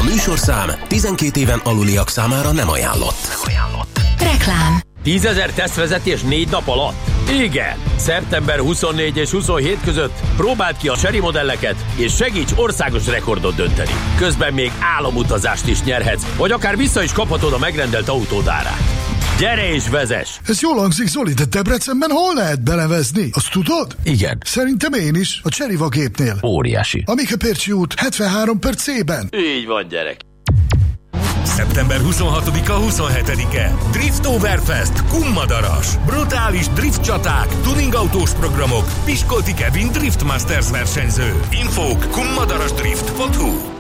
műsorszám 12 éven aluliak számára nem ajánlott. Reklám. 10 000 tesztvezetés 4 nap alatt? Igen! Szeptember 24 és 27 között próbáld ki a Chery modelleket, és segíts országos rekordot dönteni. Közben még álomutazást is nyerhetsz, vagy akár vissza is kaphatod a megrendelt autód árát. Gyere és vezess! Ez jól hangzik, Zoli, de Debrecenben hol lehet belevezni? Azt tudod? Igen. Szerintem én is, a Cseriva gépnél. Óriási. A Mike-Pércsi út 73/C-ben. Így van, gyerek. Szeptember 26-a 27-e Drift Overfest Kummadaras. Brutális drift csaták, tuningautós programok, Piskolti Kevin Drift Masters versenyző. Infók kummadarasdrift.hu.